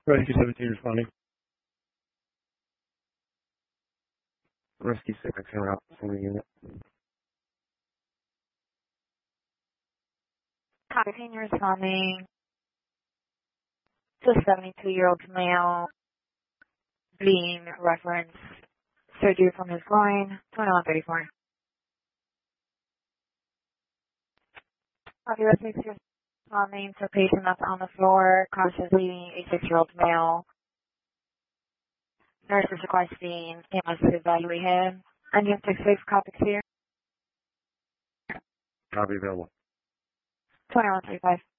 Rescue 17 responding. Rescue 6, en route, single unit. Copy, senior responding to a 72-year-old male, bleeding reference, surgery from his groin, 2134. Copy, rescue 6 responding to a patient that's on the floor, cautious bleeding, a 6-year-old male. Nurse is requesting EMS to evaluate him. And you have 6 copy clear. Copy available. 2135.